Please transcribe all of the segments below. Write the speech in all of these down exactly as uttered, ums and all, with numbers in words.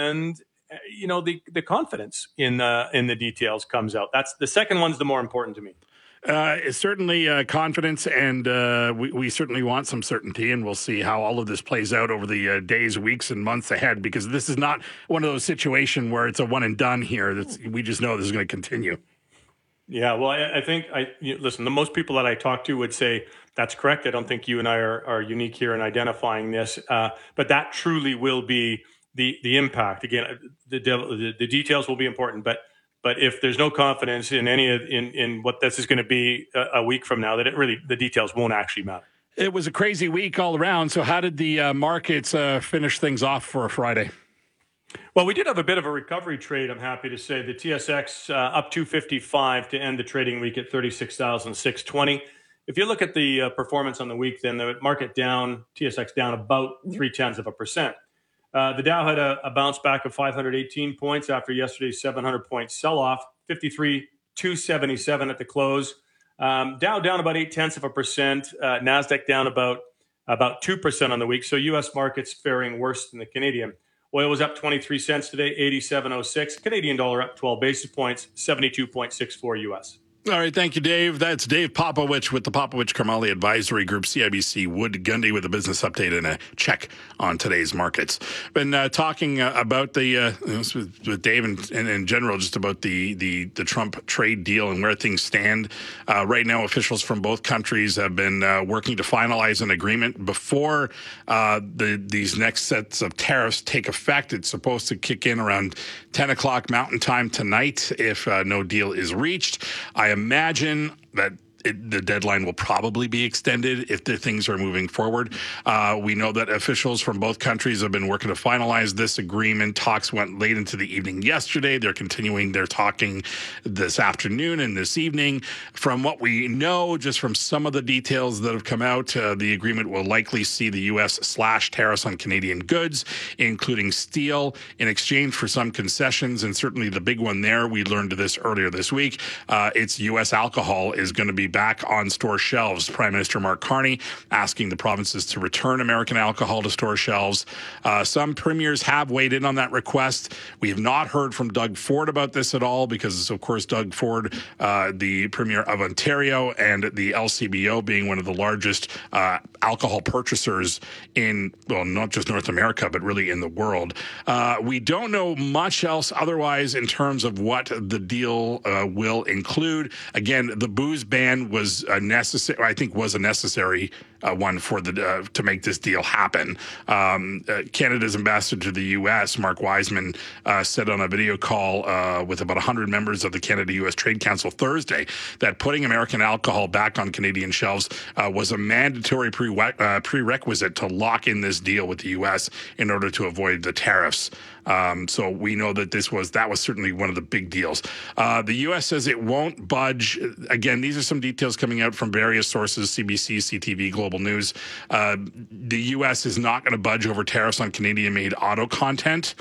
and you know the the confidence in uh, in the details comes out. That's the second one's the more important to me. Uh, it's certainly uh, confidence, and uh, we, we certainly want some certainty, and we'll see how all of this plays out over the uh, days, weeks, and months ahead, because this is not one of those situations where it's a one and done here. That's, we just know this is going to continue. Yeah, well, I, I think, I you, listen, the most people that I talk to would say that's correct. I don't think you and I are, are unique here in identifying this, uh, but that truly will be the the impact. Again, the, the, the details will be important, but But if there's no confidence in any of in, in what this is going to be a, a week from now, that it really the details won't actually matter. It was a crazy week all around. So how did the uh, markets uh, finish things off for a Friday? Well, we did have a bit of a recovery trade, I'm happy to say. The T S X uh, up two fifty-five to end the trading week at thirty-six thousand six hundred twenty. If you look at the uh, performance on the week, then the market down, T S X down about three tenths of a percent. Uh, the Dow had a, a bounce back of five hundred eighteen points after yesterday's seven hundred point sell-off, fifty-three two seventy-seven at the close. Um, Dow down about eight tenths of a percent. Uh, NASDAQ down about about two percent on the week. So U S markets faring worse than the Canadian. Oil was up twenty-three cents today, eighty-seven oh six. Canadian dollar up twelve basis points, seventy-two point six four U S. All right, thank you, Dave. That's Dave Popowich with the Popowich Karmali Advisory Group, C I B C Wood Gundy, with a business update and a check on today's markets. Been uh, talking uh, about the uh, with, with Dave and, and in general, just about the, the the Trump trade deal and where things stand. Uh, right now, officials from both countries have been uh, working to finalize an agreement before uh, the these next sets of tariffs take effect. It's supposed to kick in around ten o'clock Mountain Time tonight if uh, no deal is reached. I imagine that it, the deadline will probably be extended if the things are moving forward. Uh, we know that officials from both countries have been working to finalize this agreement. Talks went late into the evening yesterday. They're continuing their talking this afternoon and this evening. From what we know, just from some of the details that have come out, uh, the agreement will likely see the U S slash tariffs on Canadian goods, including steel, in exchange for some concessions. And certainly the big one there, we learned this earlier this week, uh, it's U S alcohol is going to be back on store shelves. Prime Minister Mark Carney asking the provinces to return American alcohol to store shelves. Uh, some premiers have weighed in on that request. We have not heard from Doug Ford about this at all because, of course, Doug Ford, uh, the Premier of Ontario, and the L C B O being one of the largest uh, alcohol purchasers in, well, not just North America, but really in the world. Uh, we don't know much else otherwise in terms of what the deal uh, will include. Again, the booze ban was a necessary, I think was a necessary uh, one for the uh, to make this deal happen. Um, uh, Canada's ambassador to the U S, Mark Wiseman, uh, said on a video call uh, with about one hundred members of the Canada-U S Trade Council Thursday that putting American alcohol back on Canadian shelves uh, was a mandatory pre- uh, prerequisite to lock in this deal with the U S in order to avoid the tariffs. Um, so we know that this was that was certainly one of the big deals. Uh, the U S says it won't budge. Again, these are some details coming out from various sources, C B C, C T V, Global News. Uh, the U S is not going to budge over tariffs on Canadian-made auto content.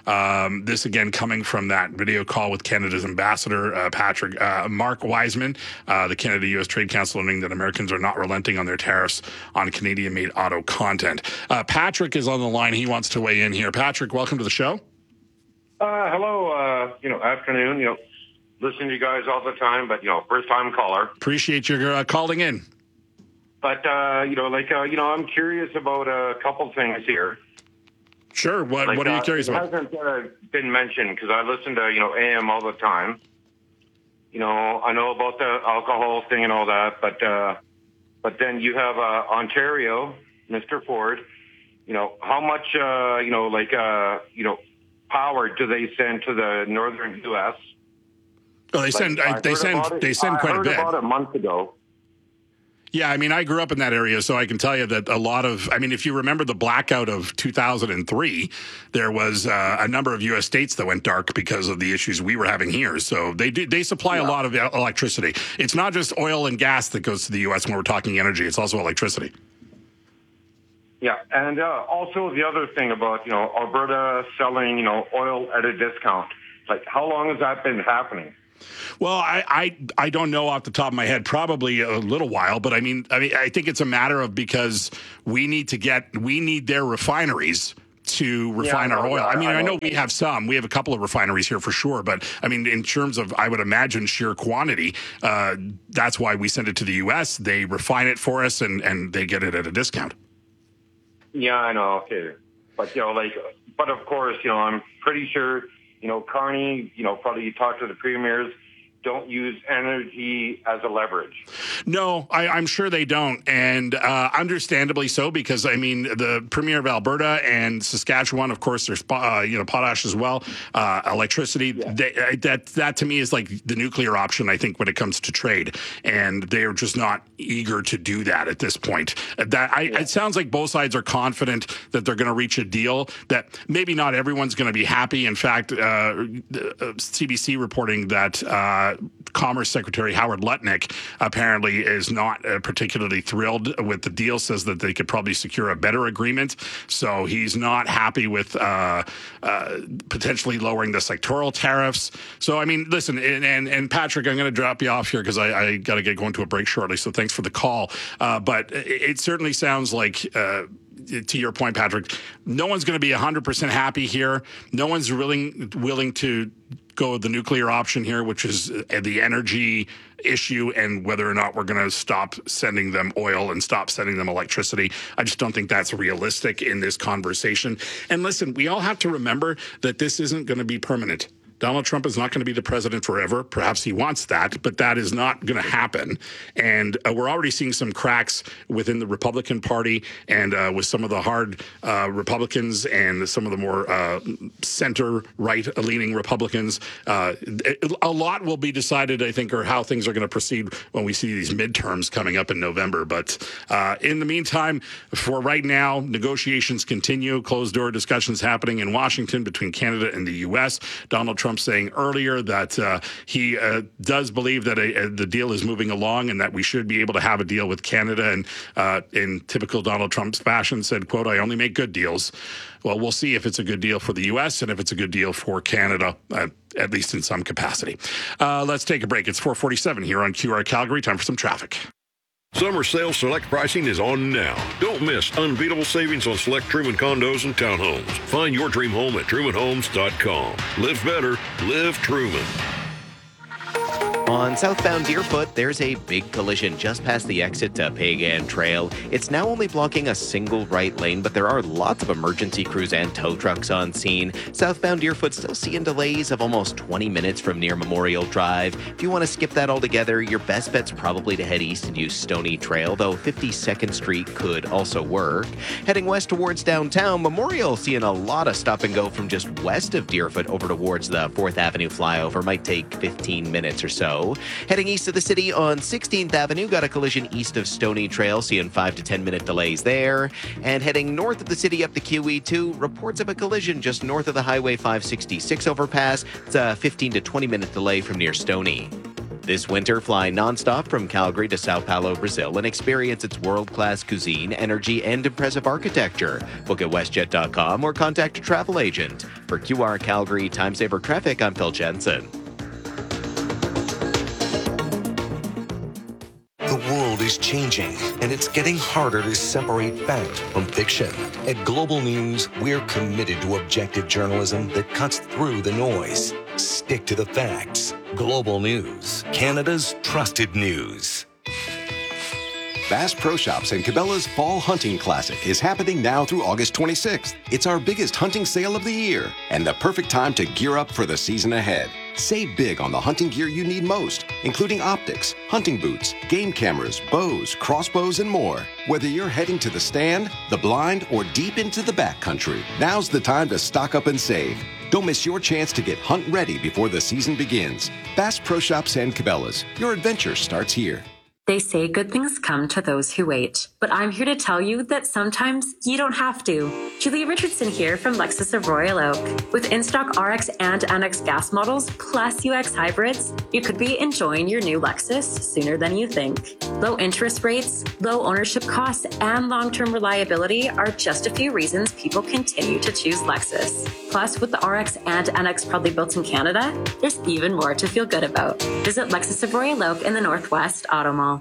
Um, this again coming from that video call with Canada's ambassador, uh, Patrick, uh, Mark Wiseman, uh, the Canada-U S Trade Council, noting that Americans are not relenting on their tariffs on Canadian-made auto content. Uh, Patrick is on the line. He wants to weigh in here. Patrick, welcome to the show. Uh, hello, uh, you know, afternoon, you know, listen to you guys all the time, but, you know, first time caller. Appreciate your uh, calling in. But, uh, you know, like, uh, you know, I'm curious about a couple things here. Sure. What like, What are you uh, curious about? It hasn't uh, been mentioned because I listen to, you know, A M all the time. You know, I know about the alcohol thing and all that, but, uh, but then you have uh, Ontario, Mister Ford, you know, how much, uh, you know, like, uh, you know, power do they send to the northern U S? Oh, they send. Like, I, they send. They send quite a bit. I heard about it a month ago. Yeah, I mean, I grew up in that area, so I can tell you that a lot of, I mean, if you remember the blackout of two thousand three, there was uh, a number of U S states that went dark because of the issues we were having here. So they do, they supply yeah. a lot of electricity. It's not just oil and gas that goes to the U S when we're talking energy. It's also electricity. Yeah, and uh, also the other thing about, you know, Alberta selling, you know, oil at a discount. Like, how long has that been happening? Well, I, I I don't know off the top of my head. Probably a little while, but I mean, I mean, I think it's a matter of because we need to get we need their refineries to refine Yeah, our I know, oil. I mean, I know. I know we have some. We have a couple of refineries here for sure. But I mean, in terms of, I would imagine, sheer quantity, uh, that's why we send it to the U S. They refine it for us, and, and they get it at a discount. Yeah, I know. Okay. But, you know, like, but of course, you know, I'm pretty sure, you know, Carney, you know, probably you talk to the premiers, don't use energy as a leverage. No, I, I'm sure they don't, and uh, understandably so, because I mean the Premier of Alberta and Saskatchewan, of course, there's uh, you know potash as well, uh, electricity. Yeah. They, uh, that that to me is like the nuclear option. I think when it comes to trade, and they're just not eager to do that at this point. That I, Yeah. It sounds like both sides are confident that they're going to reach a deal that maybe not everyone's going to be happy. In fact, uh, C B C reporting that. Uh, Commerce Secretary Howard Lutnick apparently is not uh, particularly thrilled with the deal, says that they could probably secure a better agreement. So he's not happy with uh, uh, potentially lowering the sectoral tariffs. So, I mean, listen, and, and, and Patrick, I'm going to drop you off here because I, I got to get going to a break shortly. So thanks for the call. Uh, but it, it certainly sounds like... Uh, to your point, Patrick, no one's going to be one hundred percent happy here. No one's willing willing to go the nuclear option here, which is the energy issue and whether or not we're going to stop sending them oil and stop sending them electricity. I just don't think that's realistic in this conversation. And listen, we all have to remember that this isn't going to be permanent. Donald Trump is not going to be the president forever. Perhaps he wants that, but that is not going to happen. And uh, we're already seeing some cracks within the Republican Party and uh, with some of the hard uh, Republicans and some of the more uh, center-right-leaning Republicans. Uh, it, a lot will be decided, I think, or how things are going to proceed when we see these midterms coming up in November. But uh, in the meantime, for right now, negotiations continue. Closed-door discussions happening in Washington between Canada and the U S. Donald Trump saying earlier that uh, he uh, does believe that a, a, the deal is moving along and that we should be able to have a deal with Canada. And uh, in typical Donald Trump's fashion, said, quote, "I only make good deals." Well, we'll see if it's a good deal for the U S and if it's a good deal for Canada, uh, at least in some capacity. Uh, let's take a break. It's four forty-seven here on Q R Calgary. Time for some traffic. Summer sale select pricing is on now. Don't miss unbeatable savings on select Truman condos and townhomes. Find your dream home at truman homes dot com. Live better, live Truman. On southbound Deerfoot, there's a big collision just past the exit to Pagan Trail. It's now only blocking a single right lane, but there are lots of emergency crews and tow trucks on scene. Southbound Deerfoot still seeing delays of almost twenty minutes from near Memorial Drive. If you want to skip that altogether, your best bet's probably to head east and use Stony Trail, though fifty-second Street could also work. Heading west towards downtown, Memorial seeing a lot of stop and go from just west of Deerfoot over towards the fourth Avenue flyover. Might take fifteen minutes or so. Heading east of the city on sixteenth Avenue, got a collision east of Stony Trail, seeing five to ten minute delays there. And heading north of the city up the Q E two, reports of a collision just north of the Highway five sixty-six overpass. It's a fifteen to twenty minute delay from near Stony. This winter, fly nonstop from Calgary to Sao Paulo, Brazil, and experience its world-class cuisine, energy, and impressive architecture. Book at westjet dot com or contact a travel agent. For Q R Calgary Time Saver Traffic, I'm Phil Jensen. The world is changing, and it's getting harder to separate fact from fiction. At Global News, we're committed to objective journalism that cuts through the noise. Stick to the facts. Global News, Canada's trusted news. Bass Pro Shops and Cabela's Fall Hunting Classic is happening now through August twenty-sixth. It's our biggest hunting sale of the year and the perfect time to gear up for the season ahead. Save big on the hunting gear you need most, including optics, hunting boots, game cameras, bows, crossbows, and more. Whether you're heading to the stand, the blind, or deep into the backcountry, now's the time to stock up and save. Don't miss your chance to get hunt ready before the season begins. Bass Pro Shops and Cabela's. Your adventure starts here. They say good things come to those who wait, but I'm here to tell you that sometimes you don't have to. Julia Richardson here from Lexus of Royal Oak. With in-stock R X and N X gas models plus U X hybrids, you could be enjoying your new Lexus sooner than you think. Low interest rates, low ownership costs, and long-term reliability are just a few reasons people continue to choose Lexus. Plus, with the R X and N X proudly built in Canada, there's even more to feel good about. Visit Lexus of Royal Oak in the Northwest Auto Mall.